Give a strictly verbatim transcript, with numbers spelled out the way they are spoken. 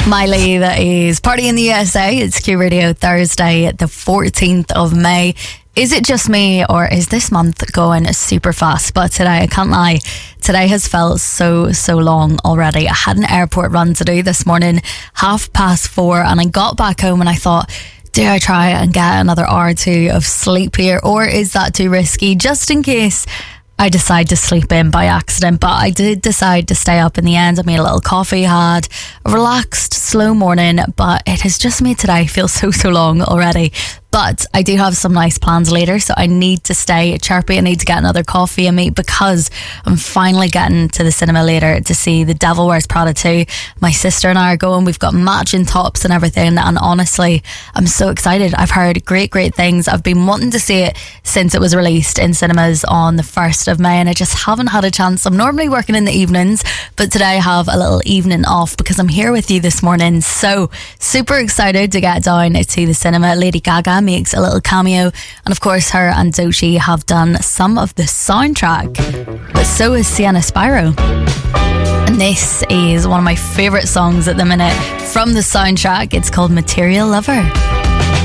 Miley, that is Party in the U S A. It's Q Radio Thursday, the fourteenth of May. Is it just me, or is this month going super fast? But today, I can't lie, today has felt so, so long already. I had an airport run to do this morning, half past four, and I got back home and I thought, do I try and get another hour or two of sleep here, or is that too risky? Just in case I decide to sleep in by accident. But I did decide to stay up in the end. I made a little coffee, had a relaxed, slow morning, but it has just made today feel so, so long already. But I do have some nice plans later, so I need to stay chirpy. I need to get another coffee in me because I'm finally getting to the cinema later to see The Devil Wears Prada two. My sister and I are going. We've got matching tops and everything, and honestly, I'm so excited. I've heard great, great things. I've been wanting to see it since it was released in cinemas on the first of May, and I just haven't had a chance. I'm normally working in the evenings, but today I have a little evening off because I'm here with you this morning. So super excited to get down to the cinema. Lady Gaga makes a little cameo, and of course her and Doechii have done some of the soundtrack, but so is Sienna Spyro, and this is one of my favourite songs at the minute from the soundtrack. It's called Material Lover.